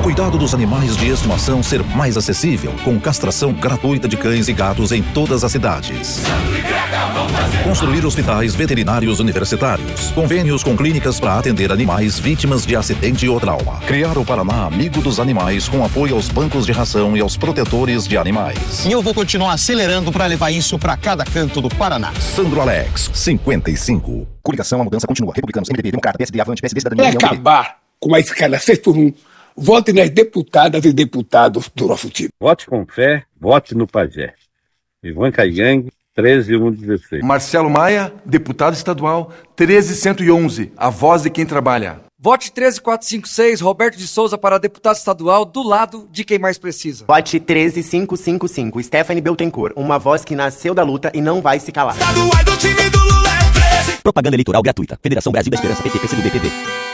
cuidado dos animais de estimação ser mais acessível, com castração gratuita de cães e gatos em todas as cidades. Construir hospitais veterinários universitários. Convênios com clínicas para atender animais vítimas de acidente ou trauma. Criar o Paraná Amigo dos Animais com apoio aos bancos de ração e aos protetores de animais. E eu vou continuar acelerando para levar isso para cada canto do Paraná. Sandro Alex, 55. Coligação, a mudança continua. Republicanos, MDB, Democrata, PSD, Avante, PSD, Cidadania. Para acabar com a escala 6x1, vote nas deputadas e deputados do nosso time. Vote com fé, vote no Pajé. Ivan Caigang, 13116. Marcelo Maia, deputado estadual, 13111, a voz de quem trabalha. Vote 13456, Roberto de Souza para deputado estadual, do lado de quem mais precisa. Vote 13555, Stephanie Beltencourt, uma voz que nasceu da luta e não vai se calar. Propaganda eleitoral gratuita. Federação Brasil da Esperança, PT, PCdoB, PV.